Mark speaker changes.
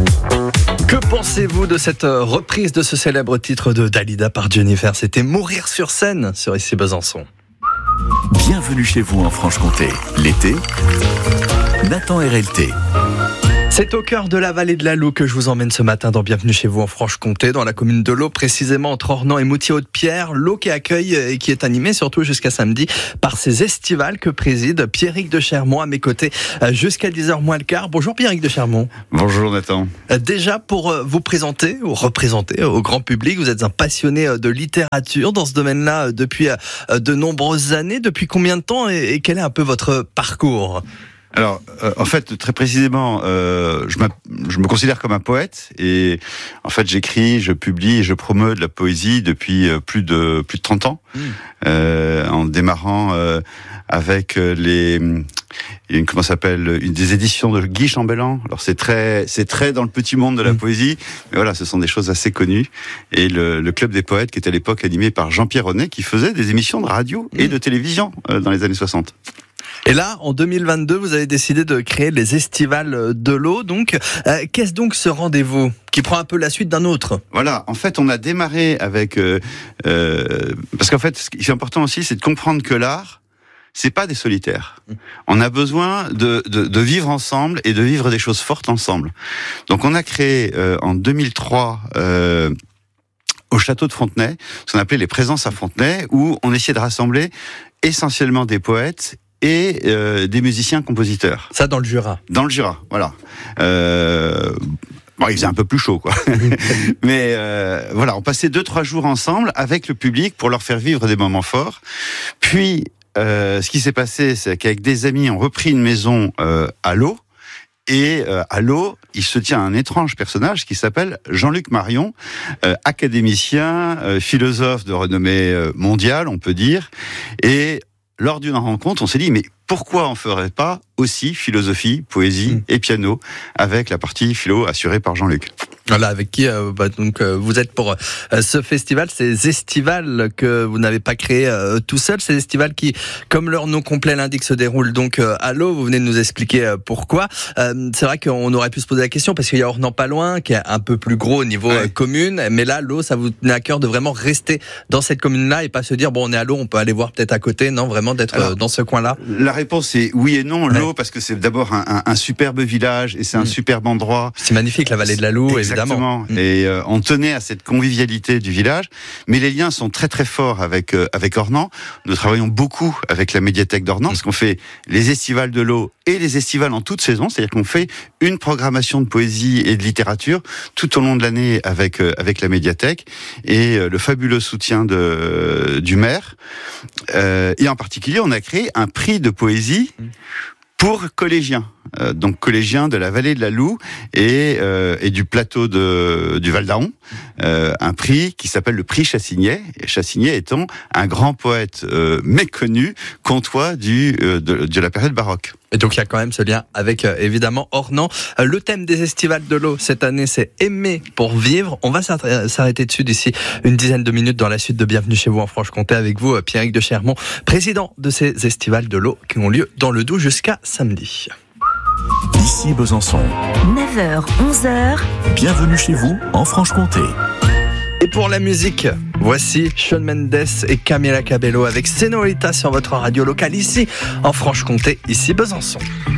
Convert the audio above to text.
Speaker 1: Que pensez-vous de cette reprise de ce célèbre titre de Dalida par Jennifer? C'était Mourir sur scène sur Ici Besançon.
Speaker 2: Bienvenue chez vous en Franche-Comté. L'été, Nathan RLT.
Speaker 1: C'est au cœur de la vallée de la Loup que je vous emmène ce matin dans Bienvenue chez vous en Franche-Comté, dans la commune de Laux, précisément entre Ornans et Moutier-Haute-Pierre. Laux qui accueille et qui est animé surtout jusqu'à samedi par ces estivales que préside Pierrick de Chermont à mes côtés jusqu'à 10h moins le quart. Bonjour Pierrick de Chermont.
Speaker 3: Bonjour Nathan.
Speaker 1: Déjà pour vous présenter ou représenter au grand public, vous êtes un passionné de littérature dans ce domaine-là depuis de nombreuses années. Depuis combien de temps et quel est un peu votre parcours ?
Speaker 3: Alors, en fait, très précisément, je me considère comme un poète et en fait, j'écris, je publie et je promeus de la poésie depuis plus de 30 ans, en démarrant avec des éditions de Guy Chambellan. Alors c'est très dans le petit monde de la poésie, mais voilà, ce sont des choses assez connues. Et le Club des poètes, qui était à l'époque animé par Jean-Pierre Renet, qui faisait des émissions de radio et de télévision dans les années 60.
Speaker 1: Et là, en 2022, vous avez décidé de créer les Estivales de Laux. Donc, qu'est-ce donc ce rendez-vous qui prend un peu la suite d'un autre ?
Speaker 3: Voilà, en fait, on a démarré avec... parce qu'en fait, ce qui est important aussi, c'est de comprendre que l'art, c'est pas des solitaires. On a besoin de vivre ensemble et de vivre des choses fortes ensemble. Donc, on a créé en 2003... au château de Fontenay, ce qu'on appelait les présences à Fontenay, où on essayait de rassembler essentiellement des poètes et des musiciens-compositeurs.
Speaker 1: Ça dans le Jura.
Speaker 3: Dans le Jura, voilà. Bon, il faisait un peu plus chaud, quoi. Mais voilà, on passait 2-3 jours ensemble avec le public pour leur faire vivre des moments forts. Puis, ce qui s'est passé, c'est qu'avec des amis, on repris une maison à Laux. Et à Laux, il se tient un étrange personnage qui s'appelle Jean-Luc Marion, académicien, philosophe de renommée mondiale, on peut dire. Et lors d'une rencontre, on s'est dit, mais pourquoi on ferait pas aussi philosophie, poésie et piano avec la partie philo assurée par Jean-Luc ?
Speaker 1: Voilà, avec qui vous êtes pour ce festival, ces estivales que vous n'avez pas créé tout seul, ces estivales qui, comme leur nom complet l'indique, se déroulent donc à Laux. Vous venez de nous expliquer pourquoi. C'est vrai qu'on aurait pu se poser la question parce qu'il y a Ornans pas loin, qui est un peu plus gros au niveau commune, mais là, Laux, ça vous tenait à cœur de vraiment rester dans cette commune-là et pas se dire bon, on est à Laux, on peut aller voir peut-être à côté, non, vraiment d'être dans ce coin-là.
Speaker 3: La réponse est oui et non. Laux, parce que c'est d'abord un superbe village et c'est un superbe endroit.
Speaker 1: C'est magnifique, la vallée de la Loup, évidemment.
Speaker 3: Et on tenait à cette convivialité du village, mais les liens sont très très forts avec Ornans. Nous travaillons beaucoup avec la médiathèque d'Ornans, parce qu'on fait les estivales de Laux et les estivales en toute saison, c'est-à-dire qu'on fait une programmation de poésie et de littérature tout au long de l'année avec la médiathèque et le fabuleux soutien du maire. Et en particulier, on a créé un prix de poésie pour collégiens, donc collégiens de la vallée de la Loup et du plateau du Val d'Aon, un prix qui s'appelle le prix Chassignet, et Chassignet étant un grand poète méconnu, comtois de la période baroque.
Speaker 1: Et donc il y a quand même ce lien avec évidemment Ornans. Le thème des estivales de Laux cette année, c'est aimer pour vivre. On va s'arrêter dessus d'ici une dizaine de minutes dans la suite de Bienvenue chez vous en Franche-Comté avec vous, Pierrick de Chermont, président de ces estivales de Laux qui ont lieu dans le Doubs jusqu'à samedi.
Speaker 2: Ici Besançon.
Speaker 4: 9h, 11h.
Speaker 2: Bienvenue chez vous en Franche-Comté.
Speaker 1: Et pour la musique, voici Shawn Mendes et Camila Cabello avec Senorita sur votre radio locale ici en Franche-Comté, ici Besançon.